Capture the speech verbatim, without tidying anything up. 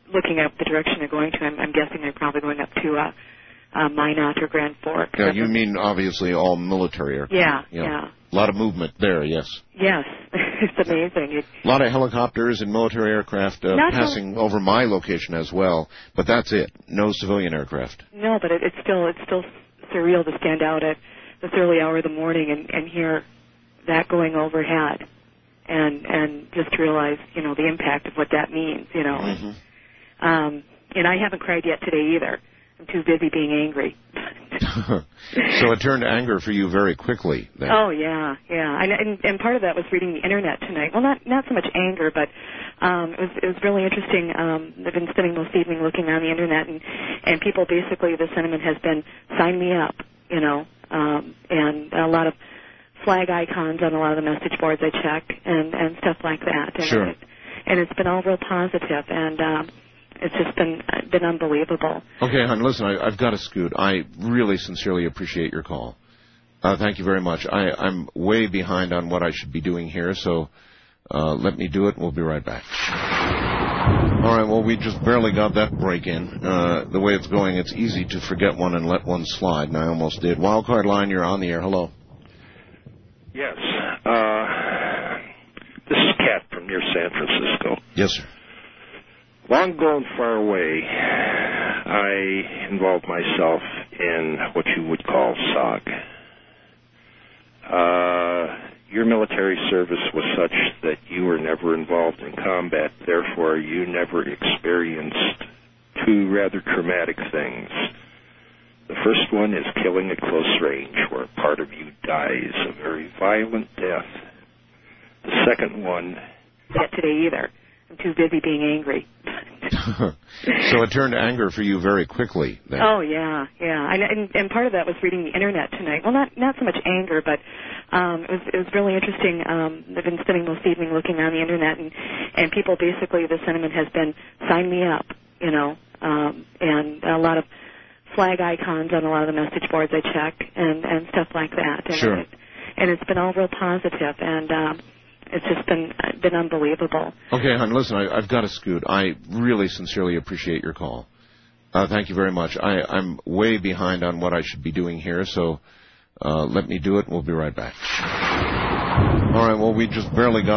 looking at the direction they're going to, I'm, I'm guessing they're probably going up to uh, uh, Minot or Grand Forks. Yeah, you mean obviously all military aircraft. Yeah, you know, yeah. A lot of movement there, yes. Yes, it's amazing. It, a lot of helicopters and military aircraft uh, passing so, over my location as well, but that's it. No civilian aircraft. No, but it, it's still it's still surreal to stand out at this early hour of the morning and, and hear that going overhead, and and just realize, you know, the impact of what that means, you know. Mm-hmm. Um, and I haven't cried yet today either. I'm too busy being angry. So it turned anger for you very quickly then. Oh, yeah, yeah. And, and, and part of that was reading the Internet tonight. Well, not not so much anger, but um, it was it was really interesting. Um, I've been spending most evening looking on the Internet, and, and people basically, the sentiment has been, sign me up, you know, um, and a lot of flag icons on a lot of the message boards I check and, and stuff like that. And sure. It, and it's been all real positive, and um, it's just been been unbelievable. Okay, hon, listen, I, I've got to scoot. I really sincerely appreciate your call. Uh, thank you very much. I, I'm way behind on what I should be doing here, so uh, let me do it, and we'll be right back. All right, well, we just barely got that break in. Uh, the way it's going, it's easy to forget one and let one slide, and I almost did. Wildcard line, you're on the air. Hello. Yes. Uh, this is Kat from near San Francisco. Yes, sir. Long ago and far away, I involved myself in what you would call S O G. Uh, your military service was such that you were never involved in combat, therefore you never experienced two rather traumatic things. The first one is killing at close range, where part of you dies a very violent death. The second one... Not today either. I'm too busy being angry. So it turned anger for you very quickly then. Oh, yeah, yeah. And, and, and part of that was reading the Internet tonight. Well, not not so much anger, but um, it was it was really interesting. Um, I've been spending most evening looking on the Internet, and, and people basically, the sentiment has been, sign me up, you know, um, and a lot of flag icons on a lot of the message boards I check and, and stuff like that. And sure. It, and it's been all real positive, and um, it's just been been unbelievable. Okay, hon, listen, I, I've got to scoot. I really sincerely appreciate your call. Uh, thank you very much. I, I'm way behind on what I should be doing here, so uh, let me do it, and we'll be right back. All right, well, we just barely got